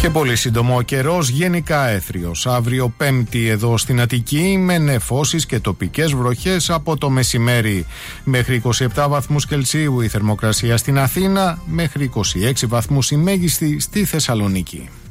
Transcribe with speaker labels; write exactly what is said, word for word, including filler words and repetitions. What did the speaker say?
Speaker 1: Και πολύ σύντομο ο καιρός, γενικά έθριος. Αύριο Πέμπτη εδώ στην Αττική με νεφώσεις και τοπικές βροχές από το μεσημέρι. Μέχρι είκοσι επτά βαθμούς Κελσίου η θερμοκρασία στην Αθήνα, μέχρι είκοσι έξι βαθμούς η μέγιστη στη Θεσσαλονίκη.